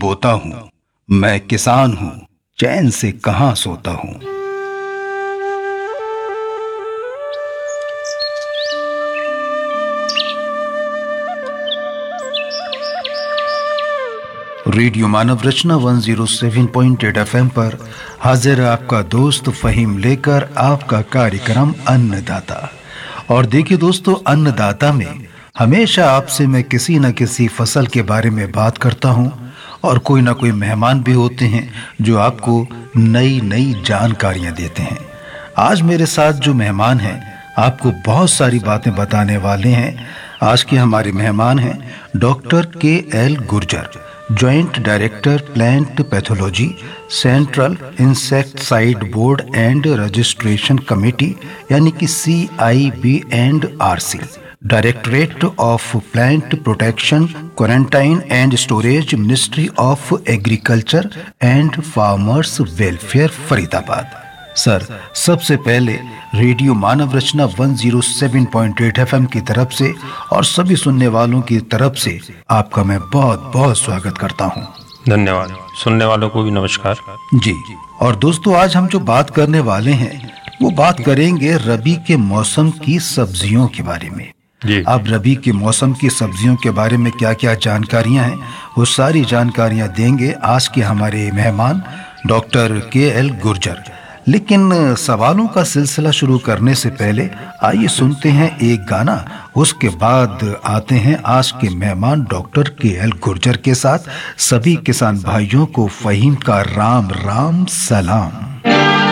बोता हूँ, मैं किसान हूँ, चैन से कहाँ सोता हूँ। रेडियो मानव रचना 107.8 एफएम पर हाजिर है आपका दोस्त फहीम लेकर आपका कार्यक्रम अन्नदाता। और देखिए दोस्तों, अन्नदाता में हमेशा आपसे मैं किसी न किसी फसल के बारे में बात करता हूं और कोई ना कोई मेहमान भी होते हैं जो आपको नई नई जानकारियां देते हैं। आज मेरे साथ जो मेहमान हैं आपको बहुत सारी बातें बताने वाले हैं। आज के हमारे मेहमान हैं doctor KL Gurjar, joint director plant pathology, central insecticide board and registration committee यानी कि CIB&RC, directorate of plant protection, quarantine and storage, ministry of agriculture and farmers welfare, Faridabad. Sir, सबसे पहले रेडियो मानव रचना 107.8 एफएम की तरफ से और सभी सुनने वालों की तरफ से आपका मैं बहुत बहुत स्वागत करता हूं। धन्यवाद। सुनने वालों को भी नमस्कार जी। और दोस्तों, आज हम जो बात करने वाले हैं वो बात करेंगे रबी के मौसम की सब्जियों के बारे में जी। अब रबी के मौसम की सब्जियों के बारे में क्या क्या जानकारियां हैं वो सारी जानकारियां देंगे आज के हमारे मेहमान डॉक्टर KL गुर्जर। लेकिन सवालों का सिलसिला शुरू करने से पहले आइए सुनते हैं एक गाना, उसके बाद आते हैं आज के मेहमान डॉक्टर KL गुर्जर के साथ। सभी किसान भाइयों को फहीम का राम राम सलाम।